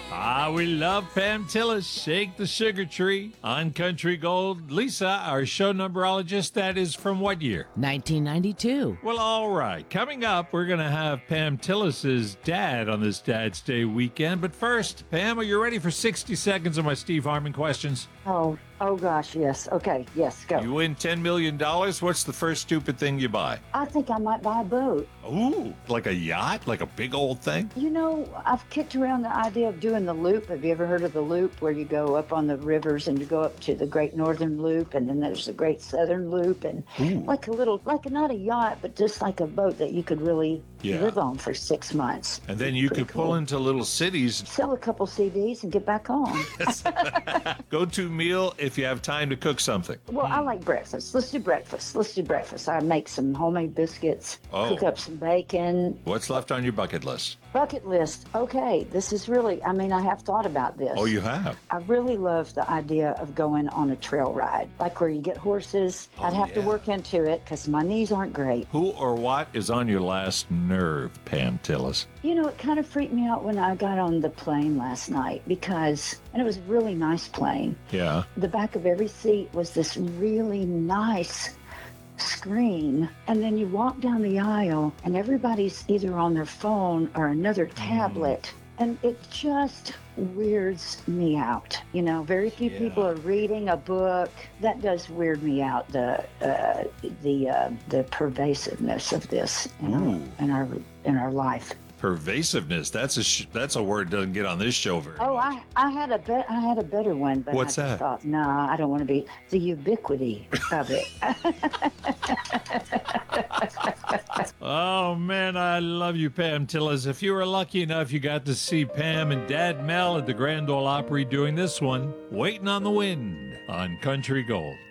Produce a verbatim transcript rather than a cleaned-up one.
Ah, we love Pam Tillis. Shake the Sugar Tree on Country Gold. Lisa, our show numberologist, that is from what year? nineteen ninety-two. Well, all right. Coming up, we're going to have Pam Tillis's dad on this Dad's Day weekend. But first, Pam, are you ready for sixty seconds of my Steve Harmon questions? Oh, oh gosh, yes. Okay, yes, go. You win ten million dollars. What's the first stupid thing you buy? I think I might buy a boat. Ooh, like a yacht? Like a big old thing? You know, I've kicked around the idea of doing the loop. Have you ever heard of the loop where you go up on the rivers and you go up to the Great Northern Loop and then there's the Great Southern Loop and Ooh. like a little, like not a yacht, but just like a boat that you could really Yeah. live on for six months. And then you Pretty could pull cool. into little cities. Sell a couple C Ds and get back home. Go-to meal if you have time to cook something. Well, I like breakfast. Let's do breakfast. Let's do breakfast. I make some homemade biscuits, Oh. cook up some bacon. What's left on your bucket list? Bucket list. Okay, this is really, I mean, I have thought about this. Oh, you have? I really love the idea of going on a trail ride, like where you get horses. Oh, I'd have to yeah. work into it because my knees aren't great. Who or what is on your last nerve, Pam Tillis? You know, it kind of freaked me out when I got on the plane last night because, and it was a really nice plane. Yeah. The back of every seat was this really nice screen, and then you walk down the aisle and everybody's either on their phone or another tablet, and it just weirds me out. You know, very few Yeah. people are reading a book. That does weird me out, the uh, the uh, the pervasiveness of this in our, Ooh. in our in our life. Pervasiveness. That's a sh- that's a word that doesn't get on this show very Oh, much. I, I had a be- I had a better one, but What's I just that? thought, nah, I don't want to be the ubiquity of it. Oh, man, I love you, Pam Tillis. If you were lucky enough, you got to see Pam and Dad Mel at the Grand Ole Opry doing this one, Waiting on the Wind on Country Gold.